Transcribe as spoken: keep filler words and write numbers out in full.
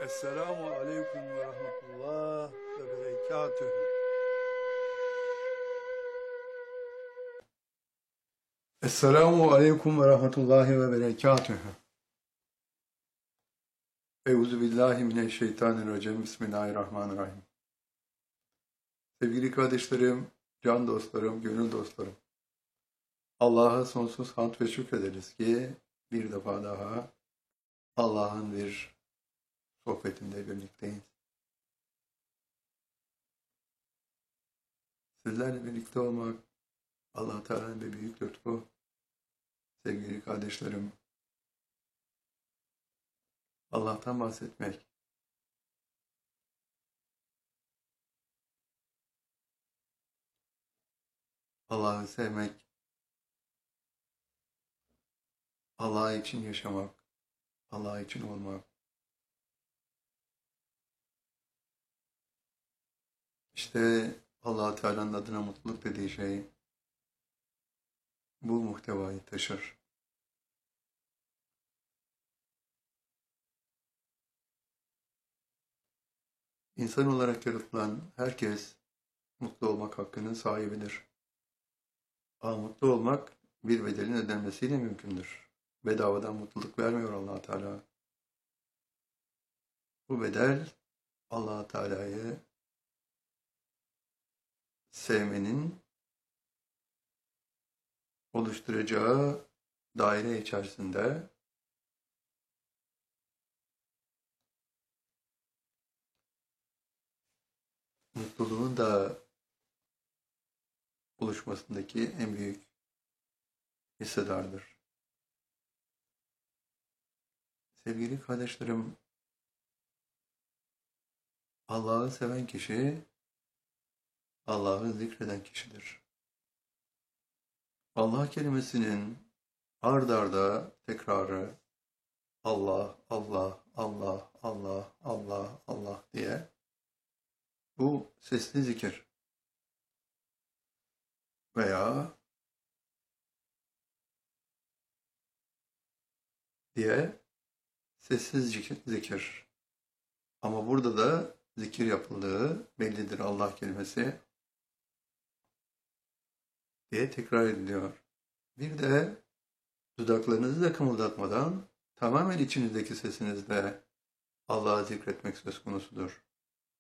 Esselamu Aleyküm ve Rahmetullah ve Berekatühü. Esselamu Aleyküm ve Rahmetullahi ve Berekatühü. Euzubillahimineşşeytanirracim. Bismillahirrahmanirrahim. Sevgili kardeşlerim, can dostlarım, gönül dostlarım. Allah'a sonsuz hamd ve şükrederiz ki bir defa daha Allah'ın bir sohbetinde birlikteyiz. Sizlerle birlikte olmak Allah Teala'nın bir büyük lütfu. Sevgili kardeşlerim, Allah'tan bahsetmek, Allah'ı sevmek, Allah için yaşamak, Allah için olmak. İşte Allah Teala'nın adına mutluluk dediği şey bu muhtevayı taşır. İnsan olarak yaratılan herkes mutlu olmak hakkının sahibidir. Ama mutlu olmak bir bedelin ödenmesiyle mümkündür. Bedavadan mutluluk vermiyor Allah Teala. Bu bedel Allah Teala'yı sevmenin oluşturacağı daire içerisinde mutluluğun da oluşmasındaki en büyük hissedardır. Sevgili kardeşlerim, Allah'ı seven kişi, Allah'ı zikreden kişidir. Allah kelimesinin ard arda tekrarı, Allah, Allah, Allah, Allah, Allah, Allah diye, bu sesli zikir veya diye sessiz zikir. Ama burada da zikir yapıldığı bellidir, Allah kelimesi diye tekrar ediliyor. Bir de dudaklarınızı da kımıldatmadan tamamen içinizdeki sesinizle Allah'ı zikretmek söz konusudur.